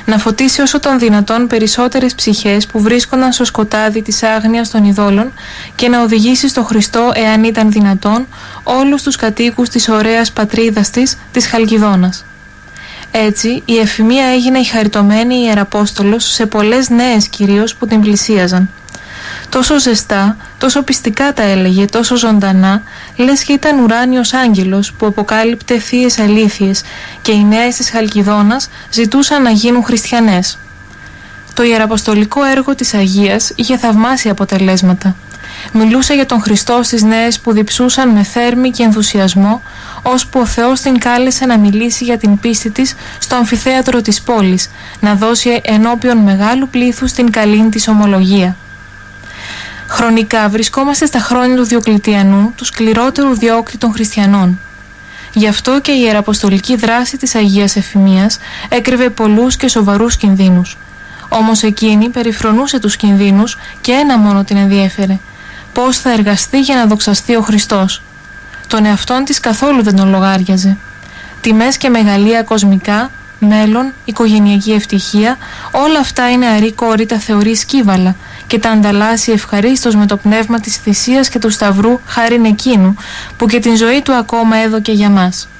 να φωτίσει όσο των δυνατόν περισσότερες ψυχές που βρίσκονταν στο σκοτάδι της άγνοιας των ειδόλων και να οδηγήσει στο Χριστό, εάν ήταν δυνατόν, όλους τους κατοίκους της ωραίας πατρίδας της Χαλκιδόνας. Έτσι, η Εφημία έγινε η χαριτωμένη Ιεραπόστολος σε πολλές νέες κυρίως που την πλησίαζαν. Τόσο ζεστά, τόσο πιστικά τα έλεγε, τόσο ζωντανά, λες και ήταν ουράνιος άγγελος που αποκάλυπτε θείες αλήθειες και οι νέες της Χαλκιδόνας ζητούσαν να γίνουν χριστιανές. Το ιεραποστολικό έργο της Αγίας είχε θαυμάσια αποτελέσματα. Μιλούσε για τον Χριστό στις νέες που διψούσαν με θέρμη και ενθουσιασμό, ώσπου ο Θεός την κάλεσε να μιλήσει για την πίστη της στο αμφιθέατρο της πόλης, να δώσει ενώπιον μεγάλου πλήθους την καλήν της ομολογία. Χρονικά βρισκόμαστε στα χρόνια του Διοκλητιανού, του σκληρότερου διώκτη των χριστιανών. Γι' αυτό και η ιεραποστολική δράση της Αγίας Εφημίας έκρυβε πολλούς και σοβαρούς κινδύνους. Όμως εκείνη περιφρονούσε τους κινδύνους και ένα μόνο την ενδιέφερε: πώς θα εργαστεί για να δοξαστεί ο Χριστός. Τον εαυτόν της καθόλου δεν τον λογάριαζε. Τιμές και μεγαλεία κοσμικά, μέλλον, οικογενειακή ευτυχία, όλα αυτά είναι αρή κόρη, τα θεωρεί σκύβαλα και τα ανταλλάσσει ευχαρίστως με το πνεύμα της θυσίας και του σταυρού χάριν εκείνου που και την ζωή του ακόμα έδωκε για μας.